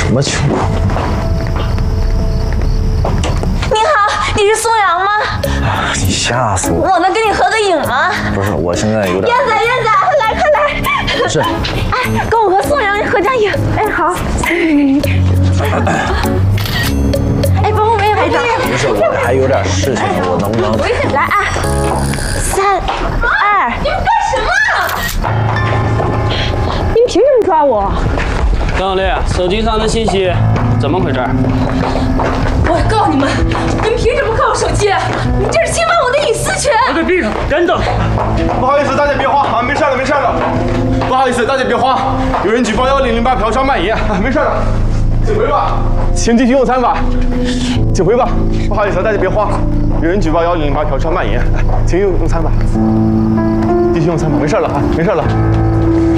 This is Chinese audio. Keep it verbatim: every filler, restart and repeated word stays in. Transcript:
什么情况？ 你好，你是宋阳吗？ 啊，你吓死我！ 我能跟你合个影吗？ 不是，我现在有点…… 燕仔，燕仔，快来，快来！ 不是， 哎，跟我和宋阳合张影。哎，好。哎，帮我们也拍张。 不是，我还有点事情，我能不能？ 来啊！三二，你们干什么？你们凭什么抓我？ 张小丽，手机上的信息怎么回事？ 我告你们，你们凭什么看我手机？你们这是侵犯我的隐私权！ 给我闭上！等等， 不好意思，大家别慌啊，没事了，没事了。不好意思，大家别慌，有人举报幺零零八嫖娼卖淫，啊，没事了，请回吧，请继续用餐吧，请回吧。不好意思，大家别慌，有人举报幺零零八嫖娼卖淫，请用用餐吧，继续用餐吧，没事了啊，没事了。